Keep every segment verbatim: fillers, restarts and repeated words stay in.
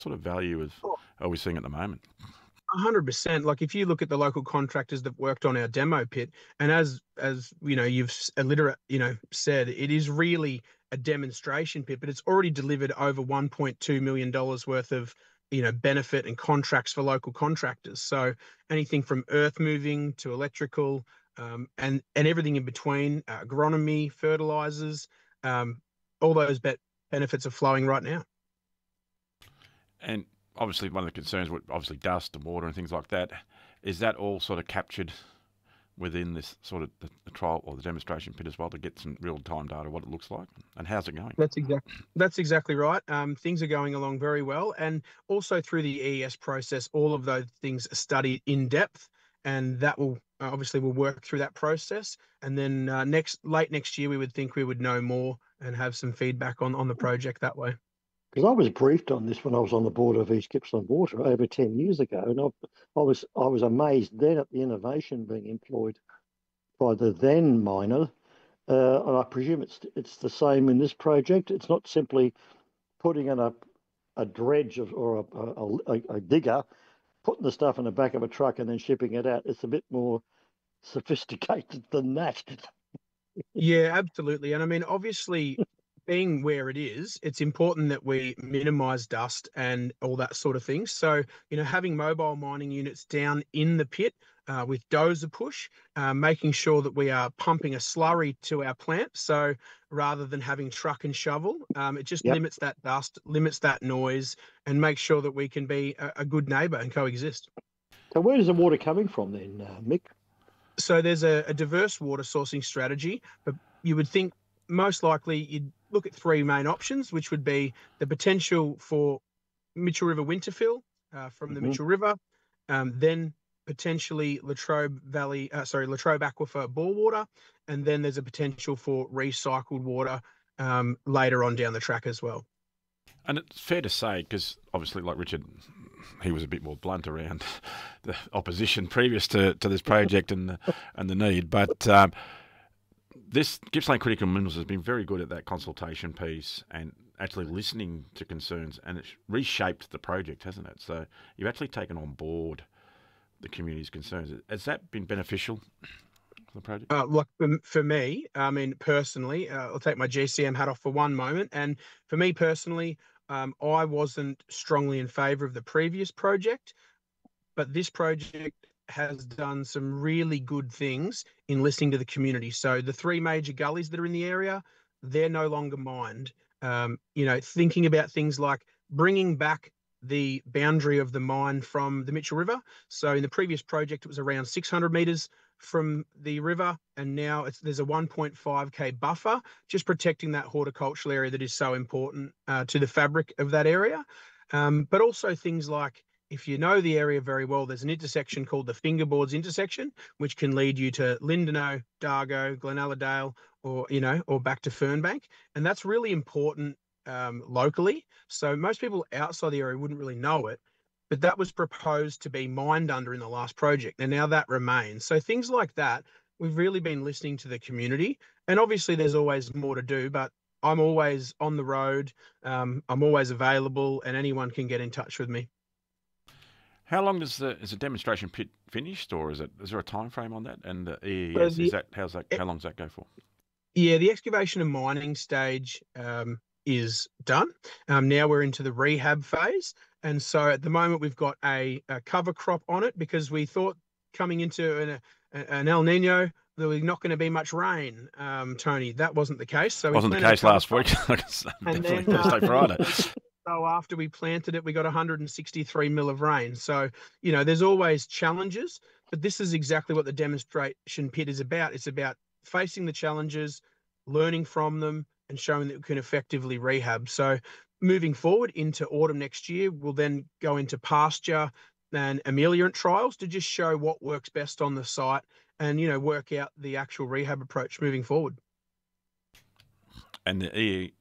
sort of value is, are we seeing at the moment? one hundred percent. Like if you look at the local contractors that worked on our demo pit, and as as you know, you've alliterate, you know, said it is really a demonstration pit, but it's already delivered over one point two million dollars worth of you know benefit and contracts for local contractors. So anything from earth moving to electrical, um, and and everything in between, uh, agronomy, fertilizers, um, all those be benefits are flowing right now. And obviously, one of the concerns with obviously dust and water and things like that, is that all sort of captured within this sort of the, the trial or the demonstration pit as well to get some real time data what it looks like and how's it going? That's exactly that's exactly right. Um, things are going along very well, and also through the E E S process, all of those things are studied in depth, and that will uh, obviously we'll work through that process, and then uh, next late next year we would think we would know more and have some feedback on on the project that way. Because I was briefed on this when I was on the board of East Gippsland Water over ten years ago, and I, I was I was amazed then at the innovation being employed by the then miner, uh, and I presume it's it's the same in this project. It's not simply putting in a a dredge of, or a, a, a digger, putting the stuff in the back of a truck and then shipping it out. It's a bit more sophisticated than that. Yeah, absolutely. And I mean, obviously, being where it is, it's important that we minimize dust and all that sort of thing. So, you know, having mobile mining units down in the pit uh, with dozer push, uh, making sure that we are pumping a slurry to our plant. So rather than having truck and shovel, um, it just Yep. limits that dust, limits that noise, and makes sure that we can be a, a good neighbour and coexist. So where is the water coming from then, uh, Mick? So there's a, a diverse water sourcing strategy, but you would think most likely you'd look at three main options, which would be the potential for Mitchell River winterfill uh, from the Mm-hmm. Mitchell River, um, then potentially Latrobe Valley, uh, sorry, Latrobe Aquifer bore water, and then there's a potential for recycled water um, later on down the track as well. And it's fair to say, because obviously, like Richard, he was a bit more blunt around the opposition previous to, to this project and the, and the need. But um, this Gippsland Critical Minerals has been very good at that consultation piece and actually listening to concerns, and it's reshaped the project, hasn't it? So you've actually taken on board the community's concerns. Has that been beneficial for the project? Uh, look, for, for me, I mean, personally, uh, I'll take my G C M hat off for one moment. And for me personally, um, I wasn't strongly in favour of the previous project, but this project has done some really good things in listening to the community. So the three major gullies that are in the area, they're no longer mined. Um, you know, thinking about things like bringing back the boundary of the mine from the Mitchell River. So in the previous project, it was around six hundred metres from the river, and now it's, there's a one point five K buffer, just protecting that horticultural area that is so important uh, to the fabric of that area. Um, but also things like, if you know the area very well, there's an intersection called the Fingerboards intersection, which can lead you to Lindenow, Dargo, Glenaladale, or, you know, or back to Fernbank. And that's really important um, locally. So most people outside the area wouldn't really know it, but that was proposed to be mined under in the last project. And now that remains. So things like that, we've really been listening to the community. And obviously there's always more to do, but I'm always on the road. Um, I'm always available, and anyone can get in touch with me. How long does the is the demonstration pit finished, or is it is there a time frame on that? And the E E So S, the, is that how's that how long does that go for? yeah, the excavation and mining stage um, is done. Um, now we're into the rehab phase. And so at the moment we've got a, a cover crop on it because we thought coming into an, an El Nino there was not going to be much rain, um, Tony. That wasn't the case. So we Wasn't the planted a case cover last crop, week. and Definitely then uh, Thursday, Friday. so after we planted it, we got one hundred sixty-three mil of rain. So, you know, there's always challenges, but this is exactly what the demonstration pit is about. It's about facing the challenges, learning from them, and showing that we can effectively rehab. So moving forward into autumn next year, we'll then go into pasture and ameliorant trials to just show what works best on the site and, you know, work out the actual rehab approach moving forward. And the E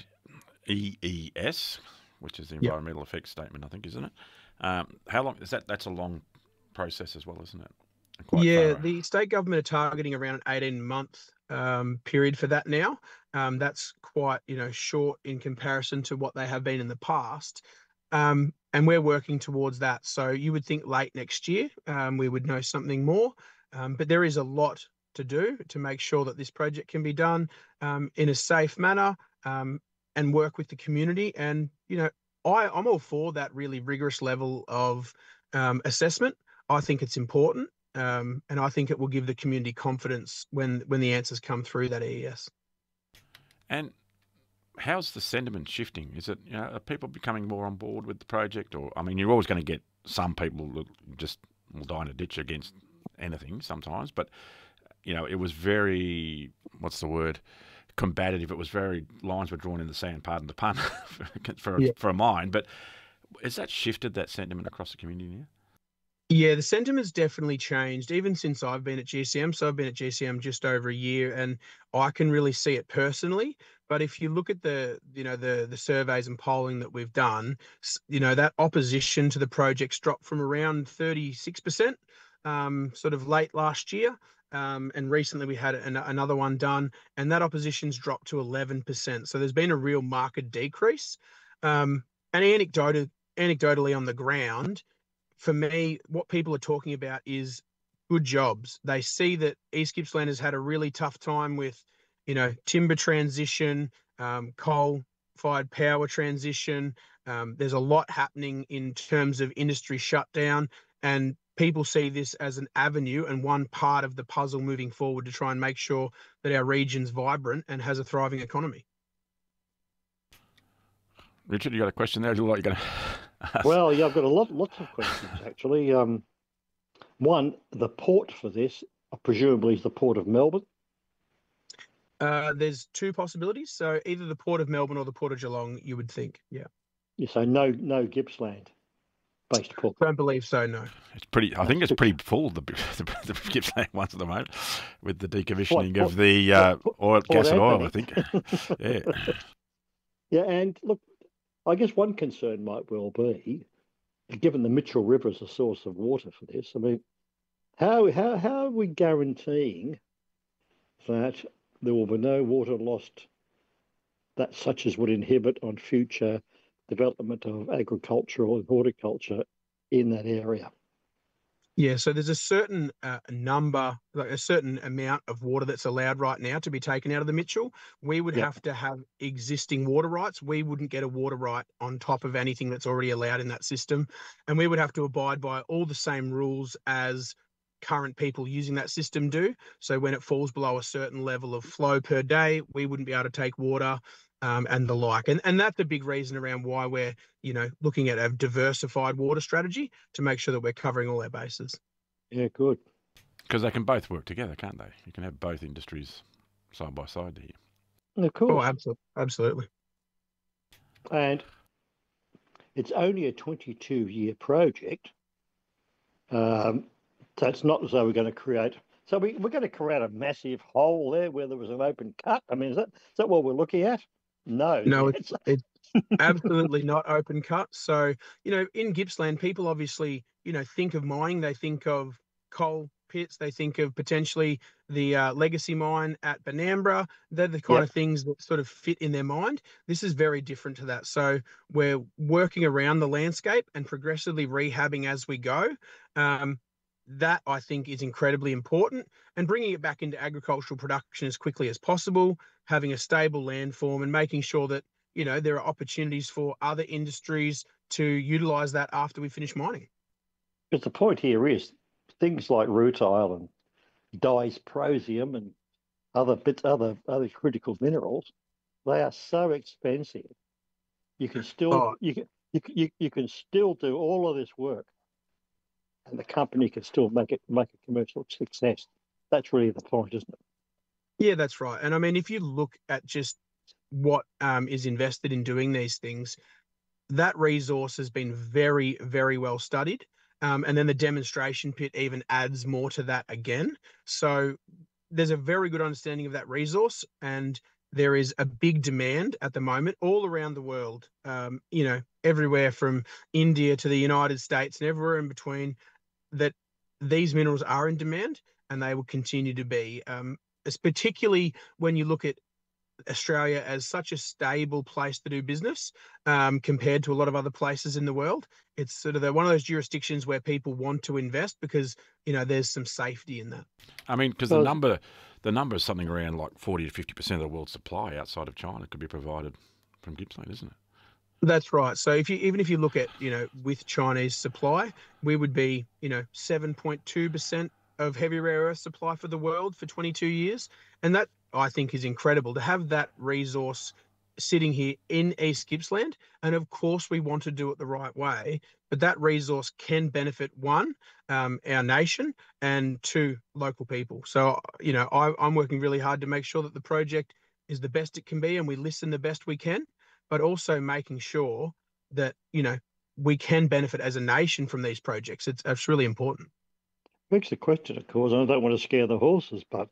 E S, which is the environmental yep. effects statement, I think, isn't it? Um, how long is that? That's a long process as well, isn't it? Quite yeah, thorough. The state government are targeting around an eighteen month um, period for that now. Um, that's quite, you know, short in comparison to what they have been in the past. Um, and we're working towards that. So you would think late next year um, we would know something more. Um, but there is a lot to do to make sure that this project can be done um, in a safe manner um, and work with the community. And, you know, I, I'm all for that really rigorous level of um, assessment. I think it's important. Um, and I think it will give the community confidence when, when the answers come through that E E S. And how's the sentiment shifting? Is it, you know, are people becoming more on board with the project? Or, I mean, you're always going to get some people that just will die in a ditch against anything sometimes, but, you know, it was very, what's the word, combative. It was very, lines were drawn in the sand, pardon the pun, for, for, Yeah. for a mine. But has that shifted that sentiment across the community now? Yeah, the sentiment's definitely changed, even since I've been at G C M. So I've been at G C M just over a year, and I can really see it personally. But if you look at the, you know, the the surveys and polling that we've done, you know, that opposition to the project's dropped from around thirty-six percent, um, sort of late last year. Um, and recently we had an, another one done, and that opposition's dropped to eleven percent. So there's been a real market decrease. Um, and anecdotal, anecdotally on the ground, for me, what people are talking about is good jobs. They see that East Gippsland has had a really tough time with, you know, timber transition, um, coal-fired power transition. Um, there's a lot happening in terms of industry shutdown, and people see this as an avenue and one part of the puzzle moving forward to try and make sure that our region's vibrant and has a thriving economy. Richard, you got a question there? You're going to ask. Well, yeah, I've got a lot, lots of questions actually. Um, one, the port for this, presumably, is the Port of Melbourne. Uh, there's two possibilities. So either the Port of Melbourne or the Port of Geelong, you would think. Yeah. You say no, no Gippsland based port. Don't believe so. No. It's pretty. I think it's pretty full. The the, the Gippsland ones at the moment, with the decommissioning what, of the uh, what, oil, gas and oil. I think. Yeah. Yeah, and look, I guess one concern might well be, given the Mitchell River as a source of water for this. I mean, how how how are we guaranteeing that there will be no water lost that such as would inhibit on future development of agricultural and horticulture in that area? Yeah, so there's a certain uh, number, like a certain amount of water that's allowed right now to be taken out of the Mitchell. We would Yep. have to have existing water rights. We wouldn't get a water right on top of anything that's already allowed in that system. And we would have to abide by all the same rules as current people using that system do. So when it falls below a certain level of flow per day, we wouldn't be able to take water. Um, and the like. And, and that's a big reason around why we're, you know, looking at a diversified water strategy to make sure that we're covering all our bases. Yeah, good. Because they can both work together, can't they? You can have both industries side by side here. Of course. Oh, absolutely. Absolutely. And it's only a twenty-two year project. Um, so it's not as though we're going to create... So we, we're going to create a massive hole there where there was an open cut. I mean, is that, is that what we're looking at? No. No, it's, it's absolutely not open cut. So, you know, in Gippsland, people obviously, you know, think of mining. They think of coal pits. They think of potentially the uh, legacy mine at Benambra. They're the kind Yep. of things that sort of fit in their mind. This is very different to that. So we're working around the landscape and progressively rehabbing as we go. Um, That, I think, is incredibly important, and bringing it back into agricultural production as quickly as possible, having a stable landform and making sure that, you know, there are opportunities for other industries to utilise that after we finish mining. But the point here is things like rutile and dysprosium and other bits, other other critical minerals, they are so expensive. You can still Oh. you can you, can- you you can still do all of this work, and the company can still make it make a commercial success. That's really the point, isn't it? Yeah, that's right. And I mean, if you look at just what um, is invested in doing these things, that resource has been very, very well studied. Um, and then the demonstration pit even adds more to that again. So there's a very good understanding of that resource, and there is a big demand at the moment all around the world, um, you know, everywhere from India to the United States and everywhere in between, that these minerals are in demand and they will continue to be. Um, it's particularly when you look at Australia as such a stable place to do business um, compared to a lot of other places in the world. It's sort of the, one of those jurisdictions where people want to invest because, you know, there's some safety in that. I mean, because the number, the number is something around like forty to fifty percent of the world's supply outside of China could be provided from Gippsland, isn't it? That's right. So if you even if you look at, you know, with Chinese supply, we would be, you know, seven point two percent of heavy rare earth supply for the world for twenty-two years. And that, I think, is incredible to have that resource sitting here in East Gippsland. And of course, we want to do it the right way, but that resource can benefit, one, um, our nation, and two, local people. So, you know, I, I'm working really hard to make sure that the project is the best it can be and we listen the best we can, but also making sure that, you know, we can benefit as a nation from these projects. It's, it's really important. Begs the question, of course, and I don't want to scare the horses, but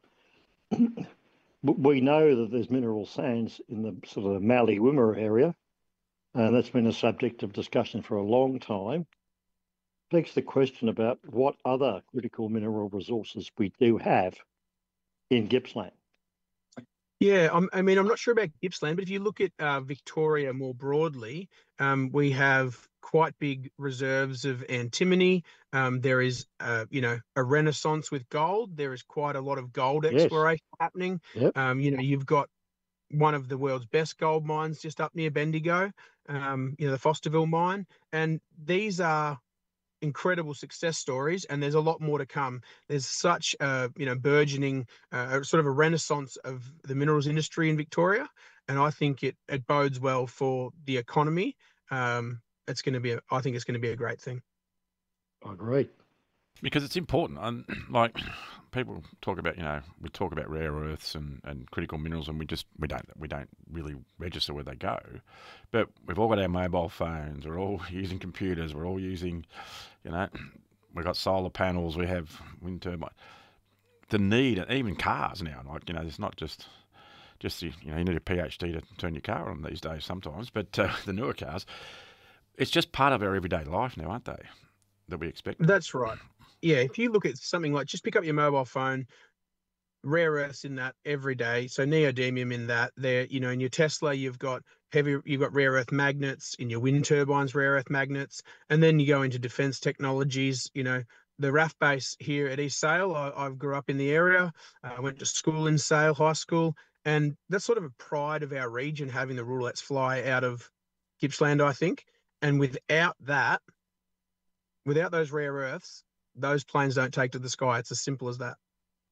we know that there's mineral sands in the sort of Mallee Wimmera area, and that's been a subject of discussion for a long time. Begs the question about what other critical mineral resources we do have in Gippsland. Yeah, I'm, I mean, I'm not sure about Gippsland, but if you look at uh, Victoria more broadly, um, we have quite big reserves of antimony. Um, there is, uh, you know, a renaissance with gold. There is quite a lot of gold Yes. exploration happening. Yep. Um, you know, you've got one of the world's best gold mines just up near Bendigo, um, you know, the Fosterville mine. And these are incredible success stories, and there's a lot more to come. There's such a, you know, burgeoning uh, sort of a renaissance of the minerals industry in Victoria, and I think it it bodes well for the economy. Um, it's going to be, a, I think it's going to be a great thing. I agree. Because it's important. And like people talk about, you know, we talk about rare earths and, and critical minerals, and we just we don't we don't really register where they go. But we've all got our mobile phones. We're all using computers. We're all using, you know, we've got solar panels. We have wind turbine. The need, and even cars now. Like, you know, it's not just just you know you need a PhD to turn your car on these days sometimes. But uh, the newer cars, it's just part of our everyday life now, aren't they? That we expect. That's right. Yeah, if you look at something like, just pick up your mobile phone, rare earths in that every day. So neodymium in that. There, you know, in your Tesla, you've got heavy, you've got rare earth magnets. In your wind turbines, rare earth magnets. And then you go into defense technologies. You know, the R A F base here at East Sale, I, I grew up in the area. I went to school in Sale High School, and that's sort of a pride of our region, having the Rule Let's Fly out of Gippsland, I think. And without that, without those rare earths, those planes don't take to the sky. It's as simple as that.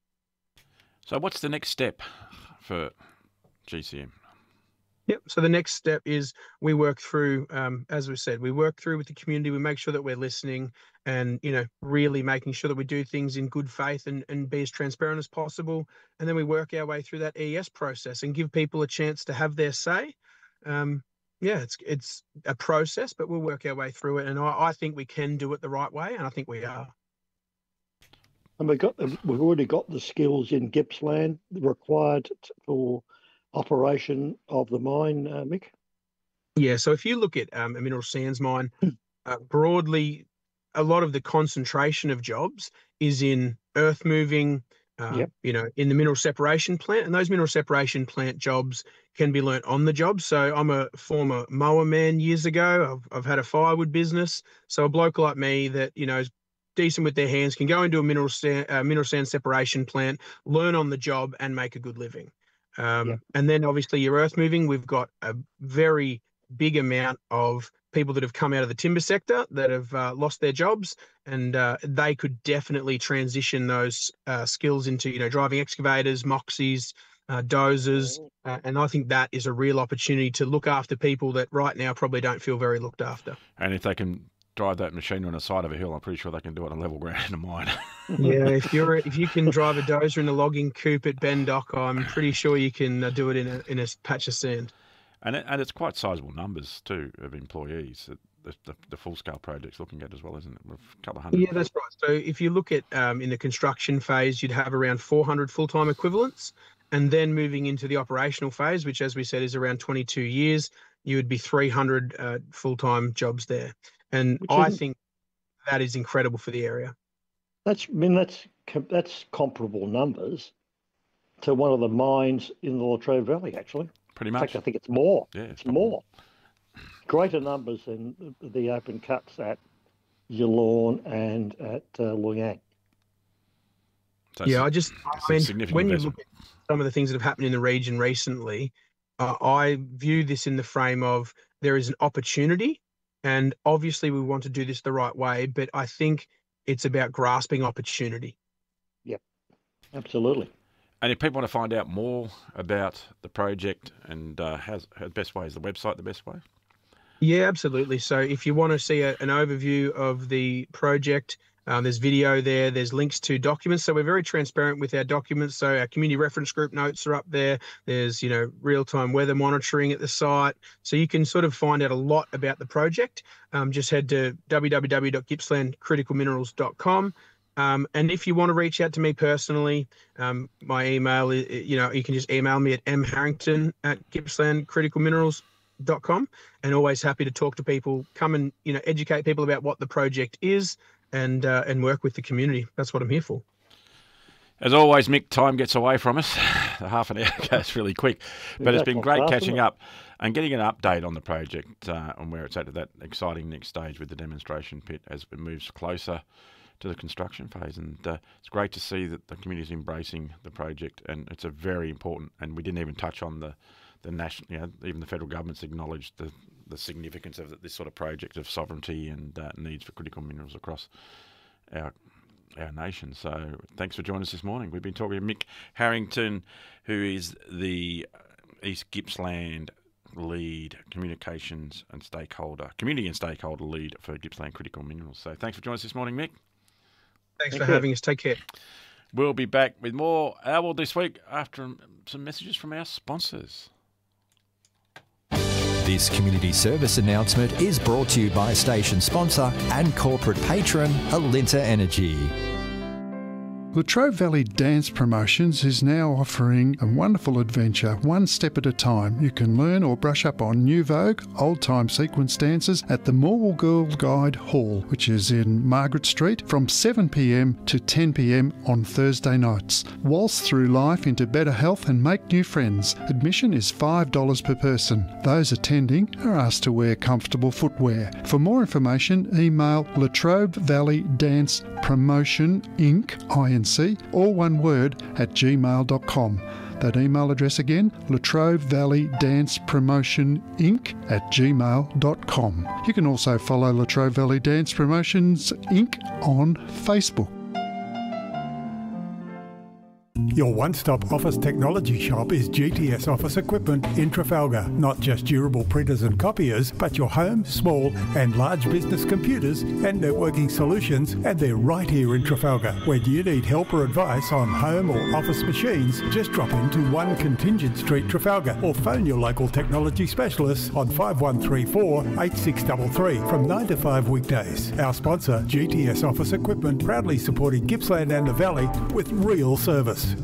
So what's the next step for G C M? Yep. So the next step is we work through, um, as we said, we work through with the community. We make sure that we're listening and, you know, really making sure that we do things in good faith and, and be as transparent as possible. And then we work our way through that E S process and give people a chance to have their say. Um, yeah, it's it's a process, but we'll work our way through it. And I, I think we can do it the right way, and I think we are. And we've got the, we've already got the skills in Gippsland required for operation of the mine, uh, Mick. Yeah, so if you look at um, a mineral sands mine, uh, broadly, a lot of the concentration of jobs is in earth moving, uh, Yep. you know, in the mineral separation plant, and those mineral separation plant jobs can be learnt on the job. So I'm a former mower man years ago. I've, I've had a firewood business. So a bloke like me that, you know, is decent with their hands can go into a mineral sand, uh, mineral sand separation plant, learn on the job, and make a good living. Um, Yep. And then obviously your earth moving, we've got a very big amount of people that have come out of the timber sector that have uh, lost their jobs, and uh, they could definitely transition those uh, skills into, you know, driving excavators, moxies, uh, dozers, uh, and I think that is a real opportunity to look after people that right now probably don't feel very looked after. And if they can drive that machine on the side of a hill, I'm pretty sure they can do it on level ground in a mine. Yeah, if you're if you can drive a dozer in a logging coupe at Ben Dock, I'm pretty sure you can uh, do it in a in a patch of sand. And it, and it's quite sizable numbers too of employees that the, the, the full scale project's looking at as well, isn't it? With a couple of hundred. Yeah, that's right. So if you look at um, in the construction phase, you'd have around four hundred full-time equivalents, and then moving into the operational phase, which, as we said, is around twenty-two years, you would be three hundred uh, full-time jobs there. And Which I is- think that is incredible for the area. That's I mean that's that's comparable numbers to one of the mines in the Latrobe Valley, actually. Pretty In much. fact, I think it's more. Yeah, it's more. Greater numbers than the open cuts at Yallourn and at uh, Loyang. So Yeah, it's- I just, it's I a mean, significant when you investment. look at some of the things that have happened in the region recently, uh, I view this in the frame of there is an opportunity, and obviously we want to do this the right way, but I think it's about grasping opportunity. Absolutely. And if people want to find out more about the project and uh, how's, how the best way, is the website the best way? Yeah, absolutely. So if you want to see a, an overview of the project, um, there's video there, there's links to documents. So we're very transparent with our documents. So our community reference group notes are up there. There's, you know, real-time weather monitoring at the site. So you can sort of find out a lot about the project. Um, just head to w w w dot gippsland critical minerals dot com. Um, and if you want to reach out to me personally, um, my email, is, you know, you can just email me at m harrington at gippsland critical minerals dot com, and always happy to talk to people, come and, you know, educate people about what the project is, and uh, and work with the community. That's what I'm here for. As always, Mick, time gets away from us. The half an hour goes really quick. But it's been great catching up and getting an update on the project uh, and where it's at at that exciting next stage with the demonstration pit as it moves closer to the construction phase. And uh, it's great to see that the community is embracing the project, and it's a very important, and we didn't even touch on the, the national, you know, even the federal government's acknowledged the, the significance of this sort of project of sovereignty and uh, needs for critical minerals across our our nation. So thanks for joining us this morning. We've been talking to Mick Harrington, who is the East Gippsland lead communications and stakeholder, community and stakeholder lead for Gippsland Critical Minerals. So thanks for joining us this morning, Mick. Thanks Thank for you. having us. Take care. We'll be back with more Owl this week after some messages from our sponsors. This community service announcement is brought to you by station sponsor and corporate patron Alinta Energy. Latrobe Valley Dance Promotions is now offering a wonderful adventure, one step at a time. You can learn or brush up on New Vogue, old-time sequence dances at the Morwell Girl Guide Hall, which is in Margaret Street, from seven p m to ten p m on Thursday nights. Waltz through life into better health and make new friends. Admission is five dollars per person. Those attending are asked to wear comfortable footwear. For more information, email Latrobe Valley Dance Promotion Incorporated, all one word, at gmail dot com. That email address again, Latrobe Valley Dance Promotion Incorporated at gmail dot com. You can also follow Latrobe Valley Dance Promotions Incorporated on Facebook. Your one-stop office technology shop is G T S Office Equipment in Trafalgar. Not just durable printers and copiers, but your home, small and large business computers and networking solutions, and they're right here in Trafalgar. When you need help or advice on home or office machines, just drop into one Contingent Street, Trafalgar, or phone your local technology specialists on five one three four, eight six three three from nine to five weekdays. Our sponsor, G T S Office Equipment, proudly supporting Gippsland and the Valley with real service.